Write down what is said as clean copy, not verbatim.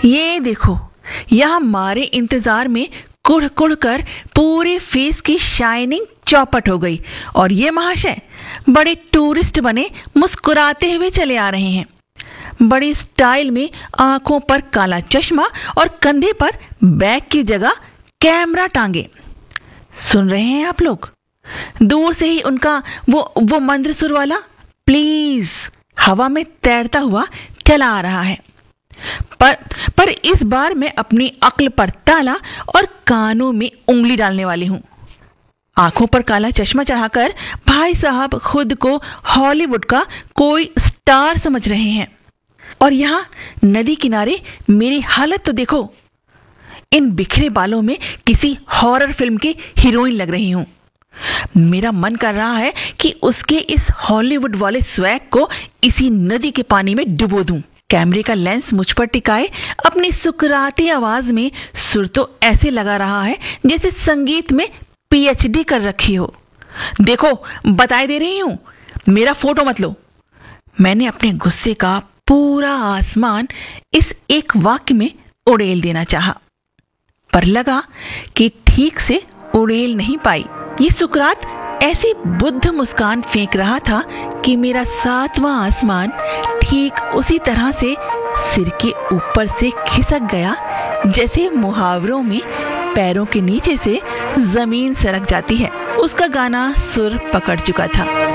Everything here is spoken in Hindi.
ये देखो, यहाँ हमारे इंतजार में कुड़ कुड़ कर पूरे फेस की शाइनिंग चौपट हो गई और ये महाशय बड़े टूरिस्ट बने मुस्कुराते हुए चले आ रहे हैं। बड़ी स्टाइल में आंखों पर काला चश्मा और कंधे पर बैग की जगह कैमरा टांगे। सुन रहे हैं आप लोग? दूर से ही उनका वो मंद्र सुर वाला प्लीज हवा में तैरता हुआ चला आ रहा है। पर इस बार मैं अपनी अक्ल पर ताला और कानों में उंगली डालने वाली हूं। आंखों पर काला चश्मा चढ़ाकर भाई साहब खुद को हॉलीवुड का कोई स्टार समझ रहे हैं और यहां नदी किनारे मेरी हालत तो देखो। इन बिखरे बालों में किसी हॉरर फिल्म की हीरोइन लग रही हूं। मेरा मन कर रहा है कि उसके इस हॉलीवुड वाले स्वैग को इसी नदी के पानी में डुबो दूं। कैमरे का लेंस मुझ पर टिकाए अपनी सुकराती आवाज में सुर तो ऐसे लगा रहा है जैसे संगीत में पीएचडी कर रखी हो। देखो, बताए दे रही हूं, मेरा फोटो मत लो। मैंने अपने गुस्से का पूरा आसमान इस एक वाक्य में उड़ेल देना चाहा, पर लगा कि ठीक से उड़ेल नहीं पाई। ये सुकरात ऐसी बुद्ध मुस्कान फेंक रहा था कि मेरा सातवां आसमान ठीक उसी तरह से सिर के ऊपर से खिसक गया जैसे मुहावरों में पैरों के नीचे से जमीन सरक जाती है। उसका गाना सुर पकड़ चुका था।